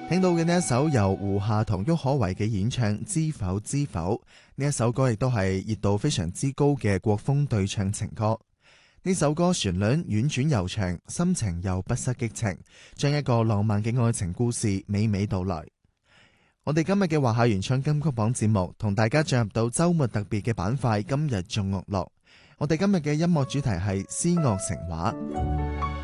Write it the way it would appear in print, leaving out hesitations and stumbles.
聽到嘅呢一首由胡夏同郁可唯嘅演唱《知否知否》，呢一首歌亦都係熱度非常之高嘅國風對唱情歌。呢首歌旋律婉轉悠長，心情又不失激情，將一個浪漫嘅愛情故事娓娓道來。我哋今日嘅華夏原創金曲榜節目，同大家進入到周末特別嘅板塊，今日眾樂樂。我哋今日嘅音樂主題係詩樂情話。